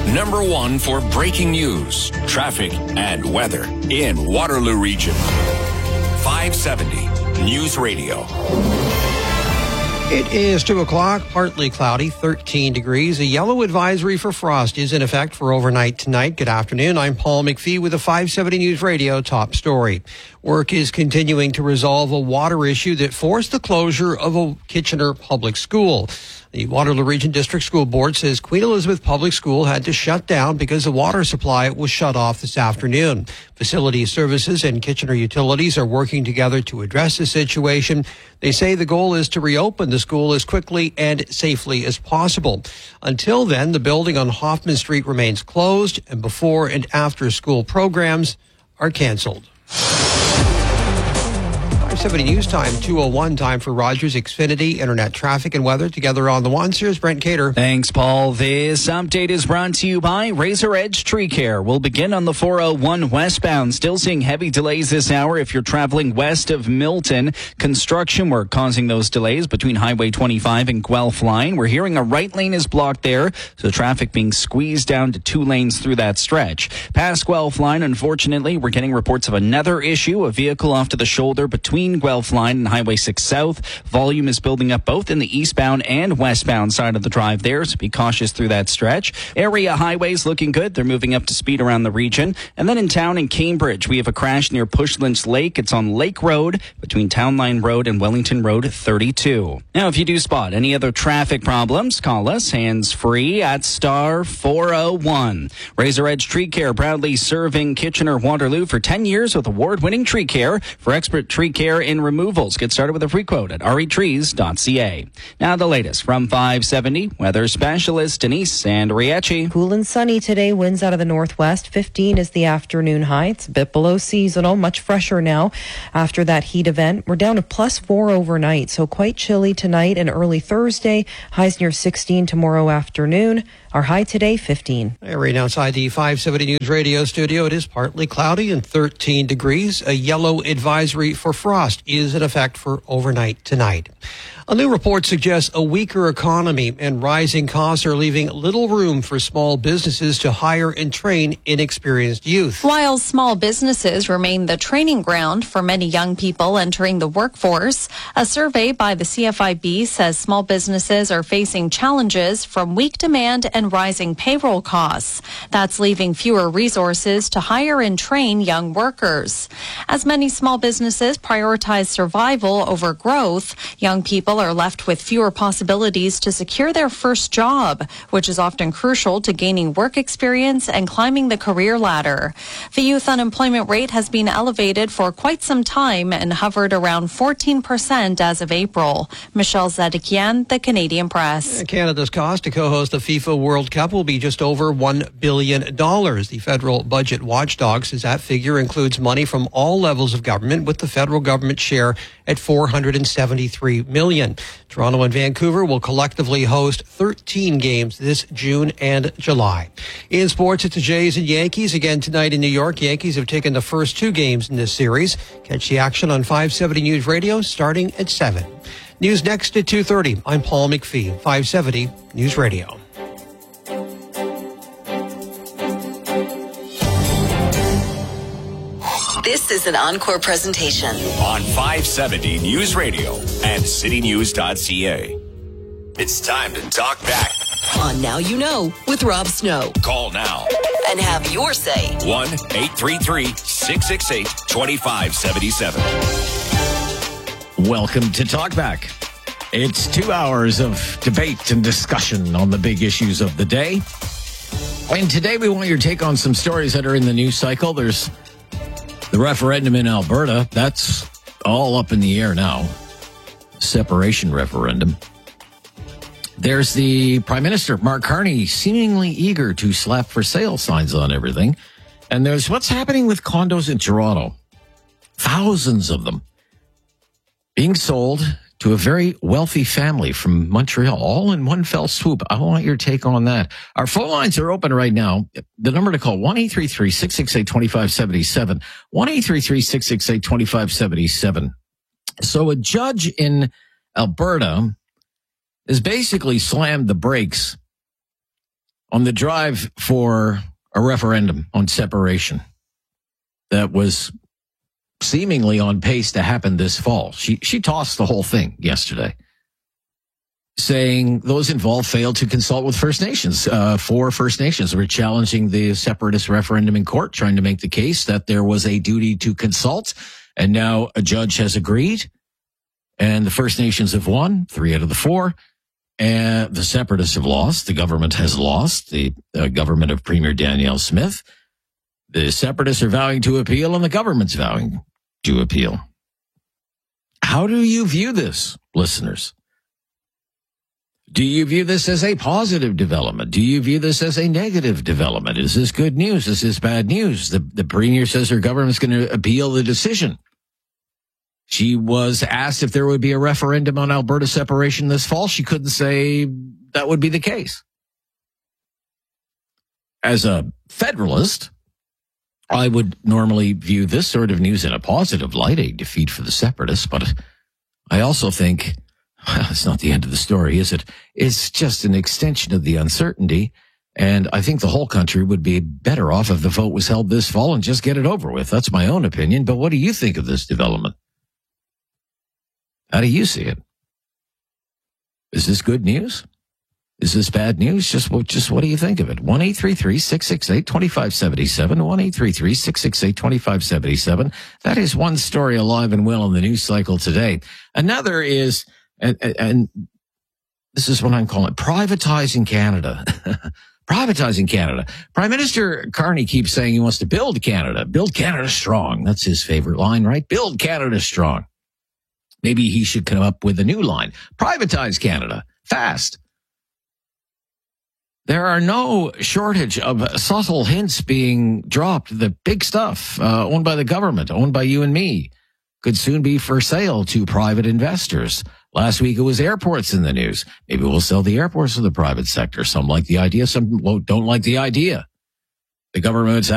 Number one for breaking news, traffic, and weather in Waterloo Region. 570 News Radio. It is 2 o'clock, partly cloudy, 13 degrees. A yellow advisory for frost is in effect for overnight tonight. Good afternoon. I'm Paul McPhee with the 570 News Radio top story. Work is continuing to resolve a water issue that forced the closure of a Kitchener public school. The Waterloo Region District School Board says Queen Elizabeth Public School had to shut down because the water supply was shut off this afternoon. Facility Services and Kitchener Utilities are working together to address the situation. They say the goal is to reopen the school as quickly and safely as possible. Until then, the building on Hoffman Street remains closed, and before and after school programs are canceled. 570 News Time, 2:01 time for Rogers Xfinity Internet traffic and weather together on the ones. Here's Brent Cater. Thanks, Paul. This update is brought to you by Razor Edge Tree Care. We'll begin on the 401 westbound. Still seeing heavy delays this hour if you're traveling west of Milton. Construction work causing those delays between Highway 25 and Guelph Line. We're hearing a right lane is blocked there, so traffic being squeezed down to 2 lanes through that stretch. Past Guelph Line, unfortunately, we're getting reports of another issue, a vehicle off to the shoulder between Guelph Line and Highway 6 South. Volume is building up both in the eastbound and westbound side of the drive there, so be cautious through that stretch. Area highways looking good. They're moving up to speed around the region. And then in town in Cambridge, we have a crash near Pushlands Lake. It's on Lake Road between Town Line Road and Wellington Road 32. Now, if you do spot any other traffic problems, call us hands-free at star 401. Razor Edge Tree Care, proudly serving Kitchener-Waterloo for 10 years with award-winning tree care. For expert tree care in removals, get started with a free quote at retrees.ca. Now the latest from 570 weather specialist Denise Andriachi. Cool and sunny today, winds out of the northwest. 15 is the afternoon high. It's a bit below seasonal, much fresher now after that heat event. We're down to +4 overnight, so quite chilly tonight and early Thursday. Highs near 16 tomorrow afternoon. Our high today, 15. Right outside the 570 News Radio studio, it is partly cloudy and 13 degrees. A yellow advisory for frost is in effect for overnight tonight. A new report suggests a weaker economy and rising costs are leaving little room for small businesses to hire and train inexperienced youth. While small businesses remain the training ground for many young people entering the workforce, a survey by the CFIB says small businesses are facing challenges from weak demand and rising payroll costs. That's leaving fewer resources to hire and train young workers. As many small businesses prioritize survival over growth, young people are left with fewer possibilities to secure their first job, which is often crucial to gaining work experience and climbing the career ladder. The youth unemployment rate has been elevated for quite some time and hovered around 14% as of April. Michelle Zedekian, The Canadian Press. Canada's cost to co-host the FIFA World Cup will be just over $1 billion. The federal budget watchdog says that figure includes money from all levels of government, with the federal government share at $473 million. Toronto and Vancouver will collectively host 13 games this June and July. In sports, it's the Jays and Yankees again tonight in New York. Yankees have taken the first 2 games in this series. Catch the action on 570 News Radio starting at 7. News next at 2:30. I'm Paul McPhee, 570 News Radio. This is an encore presentation on 570 News Radio and citynews.ca. It's time to talk back on Now You Know with Rob Snow. Call now and have your say. 1-833-668-2577. Welcome to Talk Back. It's 2 hours of debate and discussion on the big issues of the day. And today we want your take on some stories that are in the news cycle. There's the referendum in Alberta. That's all up in the air now. Separation referendum. There's the Prime Minister, Mark Carney, seemingly eager to slap for sale signs on everything. And there's what's happening with condos in Toronto. Thousands of them being sold to a very wealthy family from Montreal, all in one fell swoop. I want your take on that. Our phone lines are open right now. The number to call, 1-833-668-2577, 1-833-668-2577. So a judge in Alberta has basically slammed the brakes on the drive for a referendum on separation that was seemingly on pace to happen this fall. She tossed the whole thing yesterday, saying those involved failed to consult with First Nations. 4 First Nations were challenging the separatist referendum in court, trying to make the case that there was a duty to consult. And now a judge has agreed, and the First Nations have won 3 out of the 4. And the separatists have lost. The government has lost, the government of Premier Danielle Smith. The separatists are vowing to appeal, and the government's vowing to appeal. How do you view this, listeners? Do you view this as a positive development? Do you view this as a negative development? Is this good news? Is this bad news? The Premier says her government's going to appeal the decision. She was asked if there would be a referendum on Alberta separation this fall. She couldn't say that would be the case. As a federalist, I would normally view this sort of news in a positive light, a defeat for the separatists, but I also think, well, it's not the end of the story, is it? It's just an extension of the uncertainty, and I think the whole country would be better off if the vote was held this fall and just get it over with. That's my own opinion, but what do you think of this development? How do you see it? Is this good news? Is this bad news? Just what do you think of it? 1-833-668-2577. 1-833-668-2577. That is one story alive and well in the news cycle today. Another is, and this is what I'm calling privatizing Canada. Privatizing Canada. Prime Minister Carney keeps saying he wants to build Canada. Build Canada strong. That's his favorite line, right? Build Canada strong. Maybe he should come up with a new line. Privatize Canada. Fast. There are no shortage of subtle hints being dropped. The big stuff, owned by the government, owned by you and me, could soon be for sale to private investors. Last week it was airports in the news. Maybe we'll sell the airports to the private sector. Some like the idea, some don't like the idea. The government's